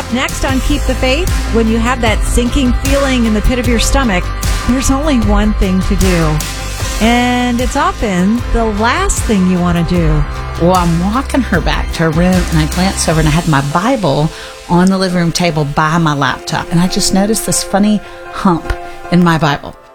Up next on Keep the Faith, when you have that sinking feeling in the pit of your stomach, there's only one thing to do. And it's often the last thing you want to do. Well, I'm walking her back to her room, and I glance over, and I had my Bible on the living room table by my laptop. And I just noticed this funny hump in my Bible.